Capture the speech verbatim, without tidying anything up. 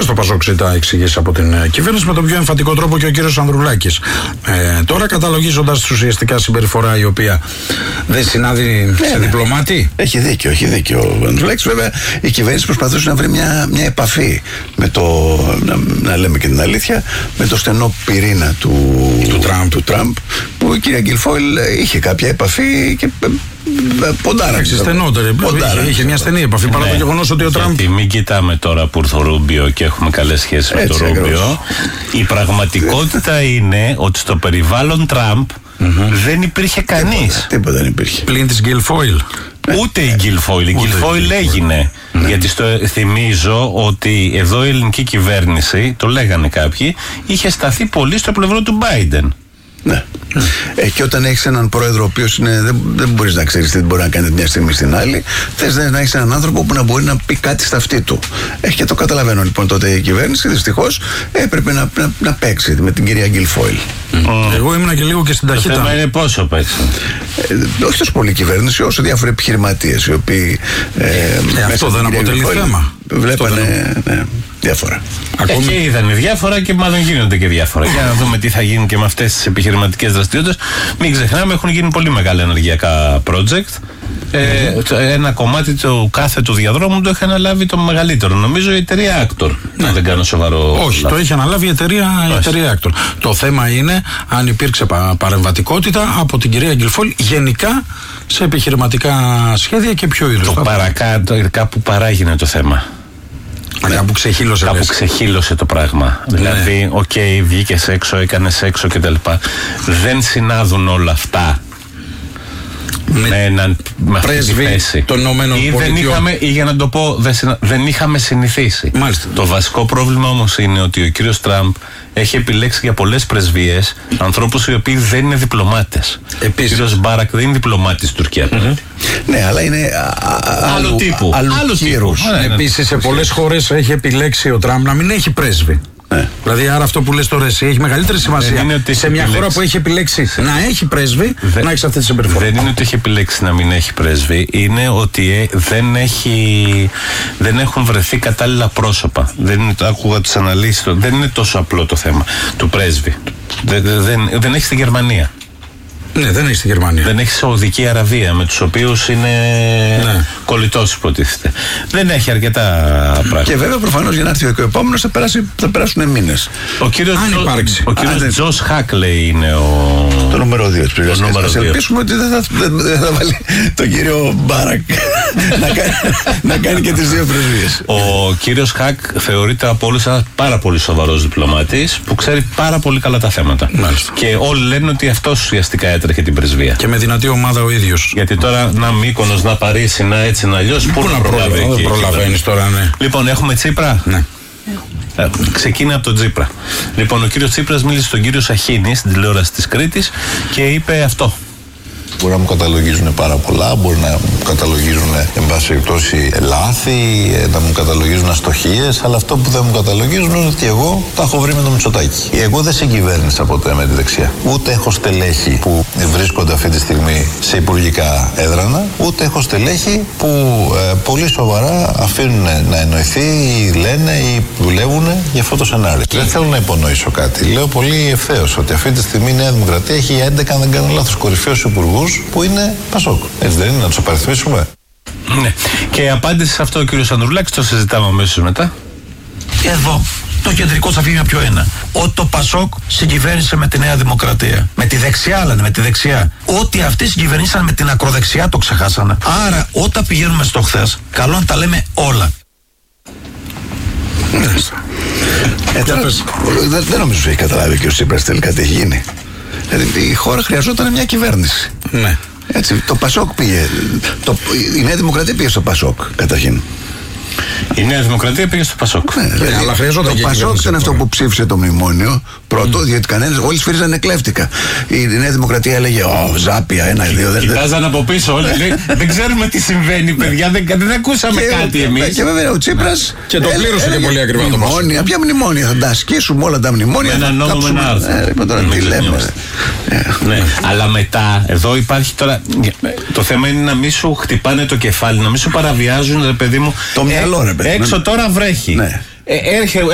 στο Πασόκ ζητά εξηγήσεις από την ε, κυβέρνηση με τον πιο εμφατικό τρόπο και ο κύριος Ανδρουλάκης. Ε, τώρα καταλογίζοντας ουσιαστικά συμπεριφορά η οποία δεν συνάδει ναι, σε ναι. διπλωμάτη. Έχει δίκιο, έχει δίκιο ο Ανδρουλάκης. Βέβαια η κυβέρνηση προσπαθούσε να βρει μια, μια επαφή με το, να, να λέμε και την αλήθεια, με το στενό πυρήνα του, του, Τραμπ. του Τραμπ, που η κυρία Γκίλφοιλ είχε κάποια επαφή και ποντάρα. Στενότερη. Είχε, είχε μια στενή επαφή παρά ναι, το γεγονός ότι ο Τραμπ. Γιατί μην κοιτάμε τώρα που ήρθε ο Ρούμπιο και έχουμε καλές σχέσεις με τον Ρούμπιο. Η πραγματικότητα είναι ότι στο περιβάλλον Τραμπ mm-hmm. δεν υπήρχε κανείς. Τίποτα, τίποτα δεν υπήρχε. Πλην της Γκίλφοιλ. Ούτε η Γκίλφοιλ. Η Γκίλφοιλ έγινε. Ναι. Γιατί στο, θυμίζω ότι εδώ η ελληνική κυβέρνηση, το λέγανε κάποιοι, είχε σταθεί πολύ στο πλευρό του Biden. Ναι. Mm. Ε, και όταν έχεις έναν πρόεδρο ο οποίος είναι, δεν, δεν μπορείς να ξέρεις τι μπορεί να κάνει μια στιγμή στην άλλη, θες να έχεις έναν άνθρωπο που να μπορεί να πει κάτι στα αυτή του. Ε, και το καταλαβαίνω λοιπόν τότε η κυβέρνηση δυστυχώς έπρεπε να, να, να παίξει με την κυρία Γκίλφοιλ. Mm. Mm. Εγώ ήμουν και λίγο και στην ταχύτητα. Το θέμα είναι πόσο παίξει. Ε, όχι τόσο πολύ η κυβέρνηση, όσο διάφοροι επιχειρηματίες οι οποίοι. Ε, ε, αυτό δεν αποτελεί θέμα. Βλέπανε ναι, διάφορα. Ακόμη... Και είδαν διάφορα και μάλλον γίνονται και διάφορα. Για να δούμε τι θα γίνει και με αυτές τις επιχειρηματικές δραστηριότητες. Μην ξεχνάμε, έχουν γίνει πολύ μεγάλα ενεργειακά project. Ε, ένα κομμάτι του κάθε του διαδρόμου το έχει αναλάβει το μεγαλύτερο. Νομίζω η εταιρεία Actor. Ναι. Αν δεν κάνω σοβαρό. Όχι, λάθος. Το έχει αναλάβει η εταιρεία, η εταιρεία Actor. Το θέμα είναι αν υπήρξε παρεμβατικότητα από την κυρία Γκίλφοιλ γενικά σε επιχειρηματικά σχέδια και ποιο είδους. Το παρακάτω, κάπου παράγινε το θέμα. Ναι. Κάπου ξεχύλωσε. Κάπου ξεχύλωσε το πράγμα. Ναι. Δηλαδή, οκ, okay, βγήκες έξω, έκανες έξω κτλ. Δεν συνάδουν όλα αυτά με, με έναν με αυτή τη θέση. Των Ηνωμένων ή, Πολιτειών. δεν είχαμε, ή για να το πω, δεν, δεν είχαμε συνηθίσει. Μάλιστα. Το βασικό πρόβλημα όμως είναι ότι ο κύριος Τραμπ έχει επιλέξει για πολλές πρεσβείες ανθρώπους οι οποίοι δεν είναι διπλωμάτες. Επίσης. Ο κύριος Μπάρακ δεν είναι διπλωμάτης της Τουρκίας. Mm-hmm. Ναι, αλλά είναι άλλου τύπου. Άλλου κύρους. Επίσης, σε πολλές χώρες έχει επιλέξει ο Τραμπ να μην έχει πρέσβη. Ναι. Δηλαδή, άρα αυτό που λες τώρα εσύ έχει μεγαλύτερη σημασία σε μια επιλέξει. Χώρα που έχει επιλέξει να έχει πρέσβη, δεν, να έχει αυτή τη συμπεριφορά. Δεν είναι ότι έχει επιλέξει να μην έχει πρέσβη, είναι ότι δεν, έχει, δεν έχουν βρεθεί κατάλληλα πρόσωπα. Δεν είναι, άκουγα τις αναλύσεις, δεν είναι τόσο απλό το θέμα του πρέσβη. Δεν, δεν, δεν έχει στη Γερμανία. Ναι, δεν έχει στη Γερμανία. Δεν έχει Σαουδική Αραβία, με τους οποίους είναι ναι. κολλητός υποτίθεται. Δεν έχει αρκετά πράγματα. Και βέβαια προφανώς για να έρθει ο επόμενος θα, θα περάσουν μήνες. Ο κύριος, αν υπάρξει. Ο κύριος Τζος Χάκλεϊ είναι ο... το νούμερο δύο της πληροφορίας. Ας ελπίσουμε ότι δεν θα, δεν, δεν θα βάλει τον κύριο Μπάρακ να, κάνει, να κάνει και τις δύο πρεσβείες. Ο κύριος Χακ θεωρείται από όλους ένας πάρα πολύ σοβαρός διπλωμάτης που ξέρει πάρα πολύ καλά τα θέματα. Μάλιστα. Και όλοι λένε ότι αυτός ουσιαστικά έτρεχε την πρεσβεία. Και με δυνατή ομάδα ο ίδιος. Γιατί τώρα να Μύκονος, να Παρίσι, να έτσι, να αλλιώς. Πού να προλαβαίνει εκεί. Προλαβαίνεις τώρα, ναι. Λοιπόν, έχουμε Τσίπρα. Ναι. Ε, ξεκίνα από τον Τσίπρα. Λοιπόν, ο κύριος Τσίπρας μίλησε στον κύριο Σαχίνη στην τηλεόραση της Κρήτης και είπε αυτό. Μπορεί να μου καταλογίζουν πάρα πολλά, μπορεί να μου καταλογίζουν εν πάση περιπτώσει λάθη, να μου καταλογίζουν αστοχίες, αλλά αυτό που δεν μου καταλογίζουν είναι ότι εγώ τα έχω βρει με το Μητσοτάκη. Εγώ δεν συγκυβέρνησα ποτέ με τη δεξιά. Ούτε έχω στελέχη που βρίσκονται αυτή τη στιγμή σε υπουργικά έδρανα, ούτε έχω στελέχη που ε, πολύ σοβαρά αφήνουν να εννοηθεί ή λένε ή δουλεύουν για αυτό το σενάριο. Δεν θέλω να υπονοήσω κάτι. Λέω πολύ ευθέως ότι αυτή τη στιγμή η Νέα Δημοκρατία έχει έντεκα, αν δεν κάνω λάθος, κορυφαίους υπουργούς που είναι Πασόκ. Έτσι δεν είναι, να τους απαριθμίσουμε. Ναι. Και η απάντηση σε αυτό ο κύριος Ανδρουλάκης, το συζητάμε αμέσως μετά. Εδώ, το κεντρικό θα φύγει πιο ένα. Ότι το Πασόκ συγκυβέρνησε με τη Νέα Δημοκρατία. Με τη δεξιά, λένε, με τη δεξιά. Ότι αυτοί συγκυβερνήσαν με την ακροδεξιά το ξεχάσανε. Άρα, όταν πηγαίνουμε στο χθες, καλό να τα λέμε όλα. ε, τώρα, δεν, δεν νομίζω ότι έχει καταλάβει και ο Τσίπρας τελικά τι έχει γίνει. Δηλαδή η χώρα χρειαζόταν μια κυβέρνηση. Ναι. Έτσι, το Πασόκ πήγε. Το, η Νέα Δημοκρατία πήγε στο Πασόκ, καταρχήν. Η Νέα Δημοκρατία πήγε στο Πασόκ. Ναι, δηλαδή, αλλά χρειαζόταν το Πασόκ ήταν αυτό που ψήφισε το μνημόνιο πρώτο, mm. διότι κανένας, όλοι σφύριζαν κλέφτηκα. Η Νέα Δημοκρατία έλεγε Ω, ζάπια, ένα, δύο. Κοιτάζαν από πίσω όλοι. Δεν ξέρουμε τι συμβαίνει, παιδιά. Δεν, δεν ακούσαμε και, κάτι εμείς. Και βέβαια ο Τσίπρας. Και το πλήρωσε και πολύ ακριβά το μνημόνια. Ποια μνημόνια, θα τα ασκήσουμε όλα τα μνημόνια. Με ένα νόμο με ένα άρθρο. Τώρα τι λέμε. Ναι, αλλά μετά, εδώ υπάρχει τώρα. Το θέμα είναι να μην σου χτυπάνε το κεφάλι, να μην σου παραβιάζουν, ρε παιδί μου. Το μυαλό, ρε παιδί. Έξω τώρα βρέχει. Ναι. Ε, έρχε,